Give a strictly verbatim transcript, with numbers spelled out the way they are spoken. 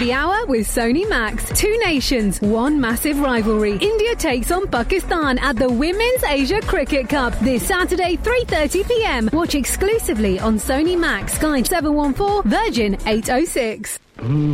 the hour with Sony Max. Two nations, one massive rivalry. India takes on Pakistan at the Women's Asia Cricket Cup this Saturday, three thirty p m. Watch exclusively on Sony Max, Sky seven one four, Virgin eight oh six.